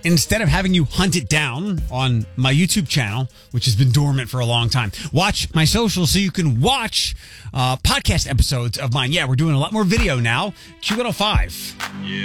instead of having you hunt it down on my YouTube channel, which has been dormant for a long time, watch my socials so you can watch podcast episodes of mine. Yeah, we're doing a lot more video now. Q105. Yeah.